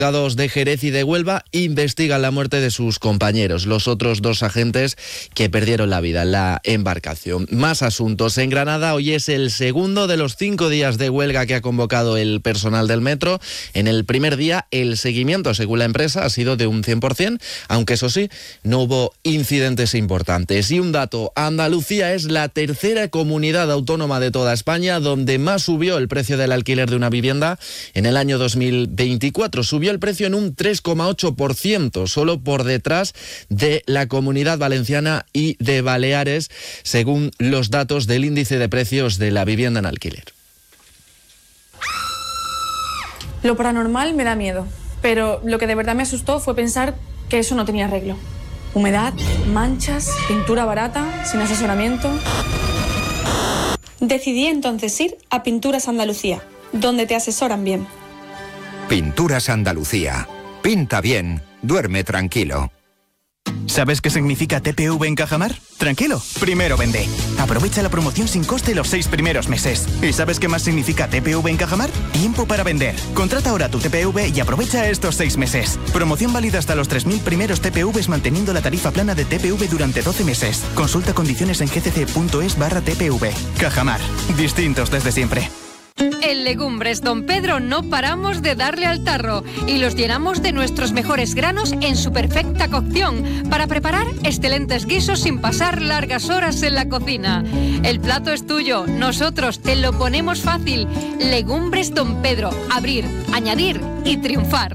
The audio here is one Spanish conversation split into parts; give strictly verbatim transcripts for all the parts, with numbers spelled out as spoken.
de Jerez y de Huelva investigan la muerte de sus compañeros, los otros dos agentes que perdieron la vida en la embarcación. Más asuntos. En Granada hoy es el segundo de los cinco días de huelga que ha convocado el personal del metro. En el primer día el seguimiento, según la empresa, ha sido de un cien por ciento, aunque eso sí, no hubo incidentes importantes. Y un dato, Andalucía es la tercera comunidad autónoma de toda España donde más subió el precio del alquiler de una vivienda en el año dos mil veinticuatro. Subió el precio en un tres coma ocho por ciento, solo por detrás de la Comunidad Valenciana y de Baleares, según los datos del índice de precios de la vivienda en alquiler. Lo paranormal me da miedo, pero lo que de verdad me asustó fue pensar que eso no tenía arreglo. Humedad, manchas, pintura barata, sin asesoramiento. Decidí entonces ir a Pinturas Andalucía, donde te asesoran bien. Pinturas Andalucía. Pinta bien, duerme tranquilo. ¿Sabes qué significa T P V en Cajamar? Tranquilo, primero vende. Aprovecha la promoción sin coste los seis primeros meses. ¿Y sabes qué más significa T P V en Cajamar? Tiempo para vender. Contrata ahora tu T P V y aprovecha estos seis meses. Promoción válida hasta los tres mil primeros T P Vs manteniendo la tarifa plana de T P V durante doce meses. Consulta condiciones en gcc.es barra T P V. Cajamar. Distintos desde siempre. En Legumbres Don Pedro no paramos de darle al tarro y los llenamos de nuestros mejores granos en su perfecta cocción para preparar excelentes guisos sin pasar largas horas en la cocina. El plato es tuyo, nosotros te lo ponemos fácil. Legumbres Don Pedro, abrir, añadir y triunfar.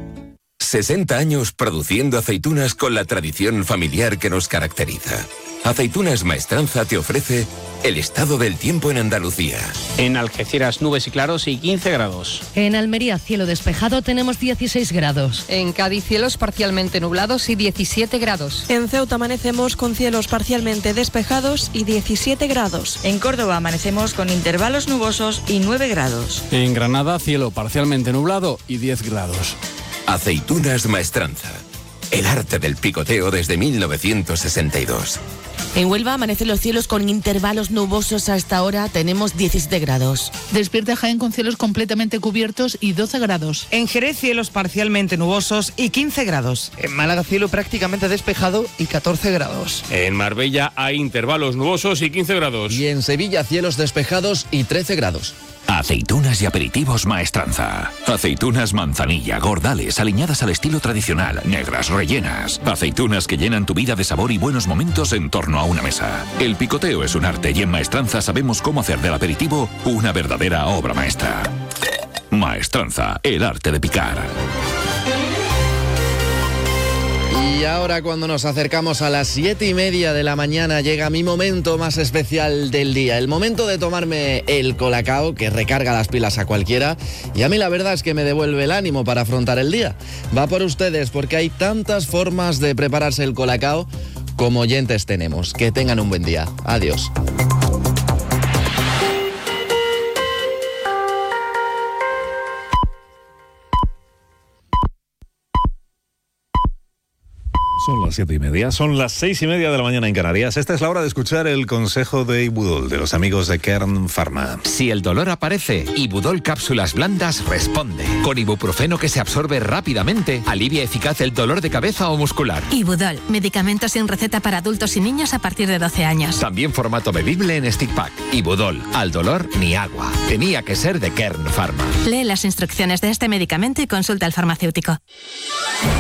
sesenta años produciendo aceitunas con la tradición familiar que nos caracteriza. Aceitunas Maestranza te ofrece el estado del tiempo en Andalucía. En Algeciras, nubes y claros y quince grados. En Almería, cielo despejado, tenemos dieciséis grados. En Cádiz, cielos parcialmente nublados y diecisiete grados. En Ceuta amanecemos con cielos parcialmente despejados y diecisiete grados. En Córdoba amanecemos con intervalos nubosos y nueve grados. En Granada, cielo parcialmente nublado y diez grados. Aceitunas Maestranza. El arte del picoteo desde mil novecientos sesenta y dos. En Huelva amanecen los cielos con intervalos nubosos. Hasta ahora tenemos diecisiete grados. Despierta Jaén con cielos completamente cubiertos y doce grados. En Jerez, cielos parcialmente nubosos y quince grados. En Málaga, cielo prácticamente despejado y catorce grados. En Marbella hay intervalos nubosos y quince grados. Y en Sevilla, cielos despejados y trece grados. Aceitunas y aperitivos Maestranza. Aceitunas manzanilla, gordales, aliñadas al estilo tradicional, negras, rellenas. Aceitunas que llenan tu vida de sabor y buenos momentos en torno a una mesa. El picoteo es un arte y en Maestranza sabemos cómo hacer del aperitivo una verdadera obra maestra. Maestranza, el arte de picar. Y ahora, cuando nos acercamos a las siete y media de la mañana, llega mi momento más especial del día. El momento de tomarme el colacao, que recarga las pilas a cualquiera. Y a mí la verdad es que me devuelve el ánimo para afrontar el día. Va por ustedes, porque hay tantas formas de prepararse el colacao como oyentes tenemos. Que tengan un buen día. Adiós. Son las siete y media, son las seis y media de la mañana en Canarias. Esta es la hora de escuchar el consejo de Ibudol, de los amigos de Kern Pharma. Si el dolor aparece, Ibudol Cápsulas Blandas responde. Con ibuprofeno que se absorbe rápidamente, alivia eficaz el dolor de cabeza o muscular. Ibudol, medicamento sin receta para adultos y niños a partir de doce años. También formato bebible en stick pack. Ibudol, al dolor ni agua. Tenía que ser de Kern Pharma. Lee las instrucciones de este medicamento y consulta al farmacéutico.